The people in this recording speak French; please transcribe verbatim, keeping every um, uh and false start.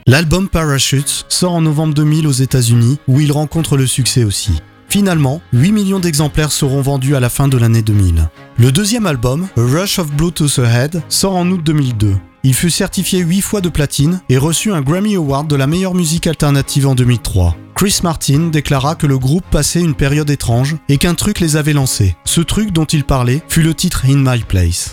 L'album Parachutes sort en novembre deux mille aux États-Unis, où il rencontre le succès aussi. Finalement, huit millions d'exemplaires seront vendus à la fin de l'année deux mille. Le deuxième album, A Rush of Blue to the Head, sort en août deux mille deux. Il fut certifié huit fois de platine et reçut un Grammy Award de la meilleure musique alternative en deux mille trois. Chris Martin déclara que le groupe passait une période étrange et qu'un truc les avait lancés. Ce truc dont il parlait fut le titre In My Place.